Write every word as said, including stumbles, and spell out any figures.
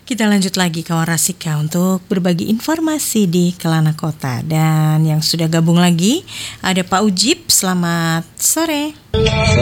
Kita lanjut lagi kawan Rasika untuk berbagi informasi di Kelana Kota. Dan yang sudah gabung lagi ada Pak Ujib, selamat sore.